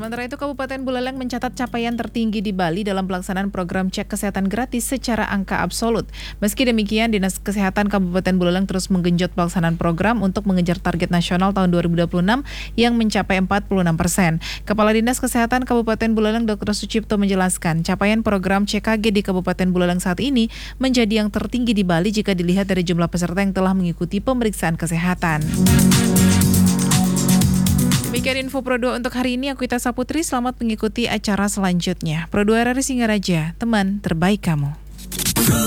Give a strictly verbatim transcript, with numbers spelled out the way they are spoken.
Sementara itu, Kabupaten Buleleng mencatat capaian tertinggi di Bali dalam pelaksanaan program cek kesehatan gratis secara angka absolut. Meski demikian, Dinas Kesehatan Kabupaten Buleleng terus menggenjot pelaksanaan program untuk mengejar target nasional tahun dua ribu dua puluh enam yang mencapai empat puluh enam persen. Kepala Dinas Kesehatan Kabupaten Buleleng dokter Sucipto menjelaskan, capaian program C K G di Kabupaten Buleleng saat ini menjadi yang tertinggi di Bali jika dilihat dari jumlah peserta yang telah mengikuti pemeriksaan kesehatan. Demikian info Pro dua untuk hari ini. Aku Ita Saputri, selamat mengikuti acara selanjutnya. Pro dua R R I Singaraja, teman terbaik kamu.